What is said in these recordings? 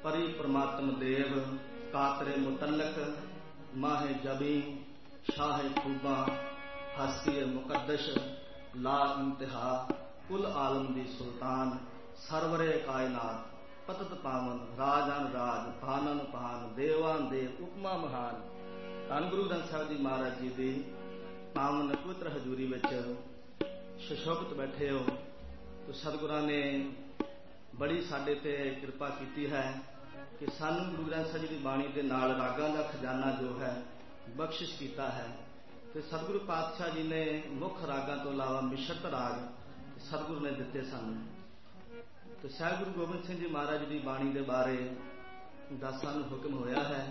परि परमात्म देव कातरे मुतल्लक माहे जबी शाह खूबा हस्ती मुकद्दश ला इंतहा कुल आलम दी सुल्तान सरवरे कायनात पतत पावन राजान राज भानन भान देवान देव उपमा महान। ਧੰਨ ਗੁਰੂ ਗ੍ਰੰਥ ਸਾਹਿਬ ਜੀ ਮਹਾਰਾਜ ਜੀ ਦੀ ਪਾਵਨ ਪਵਿੱਤਰ ਹਜ਼ੂਰੀ ਵਿੱਚ ਸੁਸ਼ੋਭਿਤ ਬੈਠੇ ਹੋ। तो सतगुਰਾਂ ने बड़ी साडे ते किरपा की है कि सानू गुरु ग्रंथ साहिब जी की बाणी के नाल रागां दा खजाना जो है बख्शिश किया है। तो सतगुरु पातशाह जी ने मुख रागां तो इलावा मिश्रत राग सतगुरु ने दिते सन। तो साहिब गुरु गोबिंद सिंह जी महाराज की बाणी के बारे दा सानू हुक्म होया है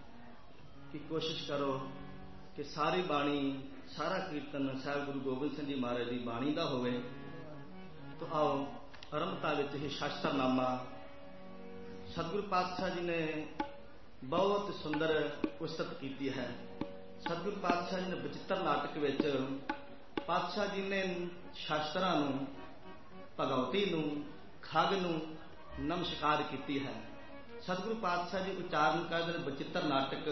कि कोशिश करो कि सारी बाणी सारा कीर्तन साहिब गुरु गोबिंद सिंह जी महाराज की बाणी का होवे। तो आओ आरंभता विच ही शास्त्रनामा सतगुरु पातशाह जी ने बहुत सुंदर पुस्तक की है। सतगुरु पातशाह जी ने बचित्र नाटक विच पातशाह जी ने शास्त्रां नूं भगवती नूं खग नूं नमस्कार की है। सतगुरु पातशाह जी उच्चारण करदे बचित्र नाटक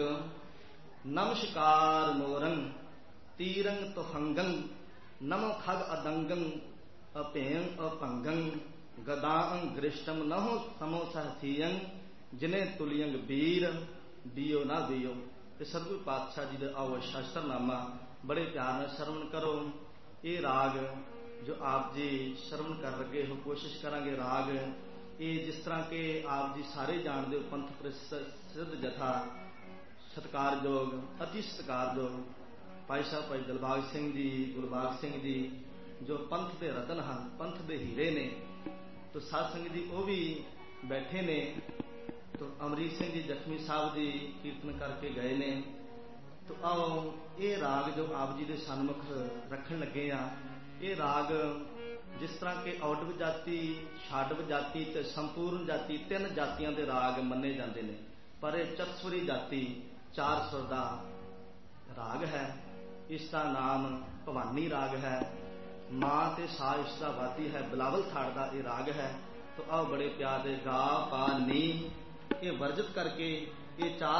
नमस्कार मोरंग तीरंग तुफंगं नमो खग अदंगं अपें अपंगं गदां गृष्टम नहो समो सहथियं जिने तुलियंग वीर बियो ना बियो। ते सतगुरु पातशाह जी दे आओ शास्त्रनामा बड़े प्यार नाल श्रवण करो। ये राग जो आप जी श्रवण कर लगे हो कोशिश करांगे राग ये जिस तरह के आप जी सारे जानते हो पंथ प्रसिद्ध जथा सत्कारयोग अति सत्कारयोग भाई साहब भाई दिलबाग सिंह जी गुरबाग सिंह जी जो पंथ के रतन हैं पंथ के हीरे ने। तो साध संगत जी वो भी बैठे ने। तो अमरीत सिंह जी जखमी साहब जी कीर्तन करके गए ने। तो आओ ये राग जो आप जी के सन्मुख रखन लगे आ ये राग जिस तरह के औडव जाति छाडव जाति ते संपूर्ण जाति तीन जातियों के राग मन्ने जाते हैं पर यह चतस्वरी जाति 4 सुर का राग है। इसका नाम भवानी राग है। मां ते सा इसका वादी है बिलावल थाड़ का ये राग है। तो आओ बड़े प्यार दे गा पा नी ये वर्जित करके ये 4